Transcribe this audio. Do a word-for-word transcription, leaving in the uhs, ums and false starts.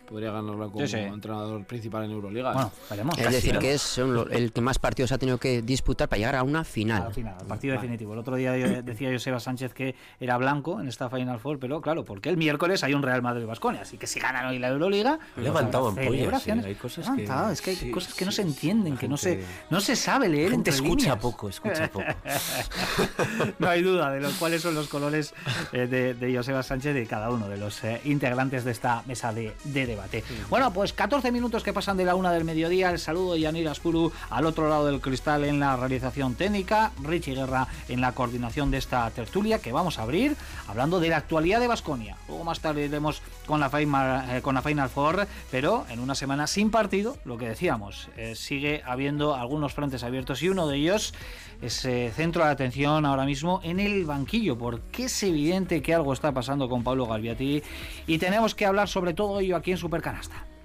podría ganarla como sí, sí. entrenador principal en Euroliga. Bueno, veremos. Es decir, que es el que más partidos ha tenido que disputar para llegar a una final. Al final, al partido vale. definitivo. El otro día decía Joseba Sánchez que era blanco en esta Final Four, pero claro, porque el miércoles hay un Real Madrid-Baskonia, así que si ganan hoy la Euroliga, levantaban pollas, sí, hay cosas que es que hay sí, cosas que no sí, se entienden, que gente, no se no se sabe leer. La gente escucha líneas. poco, escucha poco. No hay duda de los cuáles son los colores eh, de, de Joseba Sánchez y de cada uno de los eh, integrantes de esta mesa de, de debate. Sí. Bueno, pues catorce minutos que pasan de la una del mediodía. El saludo de Yanir Aspuru al otro lado del cristal en la realización técnica, Richie Guerra en la coordinación de esta tertulia que vamos a abrir hablando de la actualidad de Baskonia. Luego más tarde iremos con la Final, eh, con la Final Four, pero en una semana sin partido, lo que decíamos, eh, sigue habiendo algunos frentes abiertos y uno de ellos es eh, centro de atención ahora mismo en el banquillo, porque es evidente que algo está pasando con Pablo Galbiati y tenemos que hablar sobre todo ello aquí en Supercanasta.